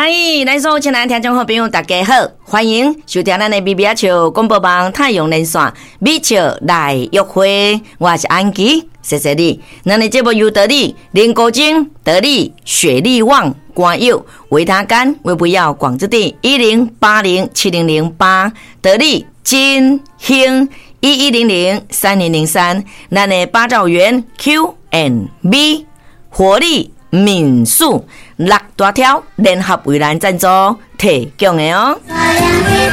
嗨，咱所有亲爱的听众好朋友，大家好，欢迎收听咱的米米笑广播网太阳连线米笑来约会，我是安琪，谢谢你。咱的节目由得力、林国晶、得力、雪力旺、关佑、维他干、维不要、广之地10807008，得力、金兴11003003，咱的八兆元 Q&B 活力。民宿6大条联合为咱赞助提供的哦。